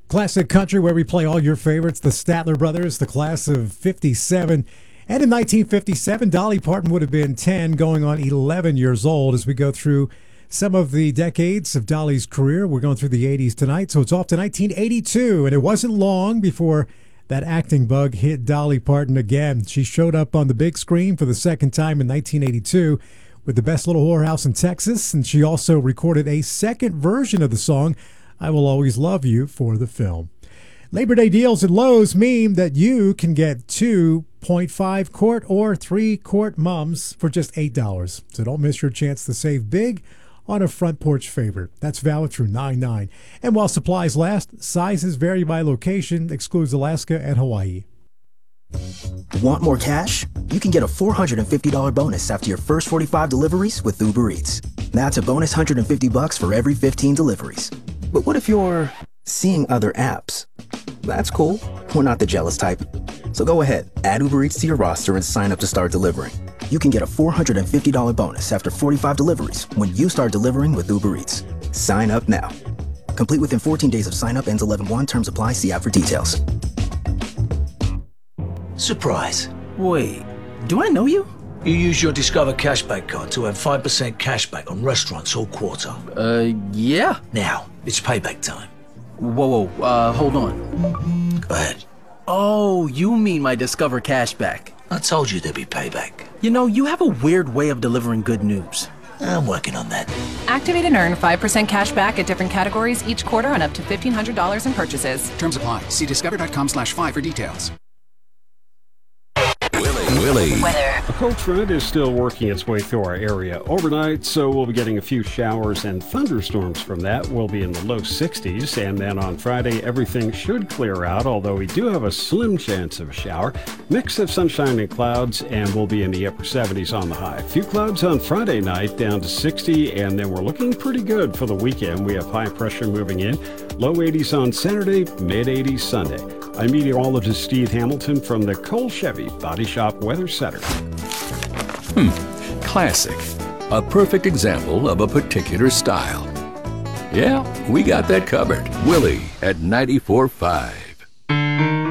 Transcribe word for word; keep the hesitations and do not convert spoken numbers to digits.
Classic Country, where we play all your favorites, the Statler Brothers, the class of fifty-seven. And in nineteen fifty-seven, Dolly Parton would have been ten, going on eleven years old. As we go through some of the decades of Dolly's career, we're going through the eighties tonight, so it's off to nineteen eighty-two. And it wasn't long before that acting bug hit Dolly Parton again. She showed up on the big screen for the second time in nineteen eighty-two with The Best Little Whorehouse in Texas, and she also recorded a second version of the song, I Will Always Love You, for the film. Labor Day deals at Lowe's mean that you can get two point five quart or three quart mums for just eight dollars. So don't miss your chance to save big on a front porch favorite. That's valid through nine nine. And while supplies last, sizes vary by location, excludes Alaska and Hawaii. Want more cash? You can get a four hundred fifty dollars bonus after your first forty-five deliveries with Uber Eats. That's a bonus one hundred fifty bucks for every fifteen deliveries. But what if you're seeing other apps? That's cool. We're not the jealous type. So go ahead, add Uber Eats to your roster and sign up to start delivering. You can get a four hundred fifty dollars bonus after forty-five deliveries when you start delivering with Uber Eats. Sign up now. Complete within fourteen days of sign up, ends eleven one. Terms apply. See app for details. Surprise. Wait, do I know you? You use your Discover Cashback card to have five percent cashback on restaurants all quarter. Uh, yeah. Now, it's payback time. Whoa, whoa, uh, hold on. Go ahead. Oh, you mean my Discover Cashback. I told you there'd be payback. You know, you have a weird way of delivering good news. I'm working on that. Activate and earn five percent cash back at different categories each quarter on up to fifteen hundred dollars in purchases. Terms apply. See discover.com slash five for details. Willie. Weather. A cold front is still working its way through our area overnight, so we'll be getting a few showers and thunderstorms from that. We'll be in the low sixties, and then on Friday, everything should clear out, although we do have a slim chance of a shower. Mix of sunshine and clouds, and we'll be in the upper seventies on the high. A few clouds on Friday night, down to sixty, and then we're looking pretty good for the weekend. We have high pressure moving in. Low eighties on Saturday, mid eighties Sunday. I'm meteorologist Steve Hamilton from the Cole Chevy Body Shop Weather Center. Hmm, classic. A perfect example of a particular style. Yeah, we got that covered. Willie at ninety-four point five.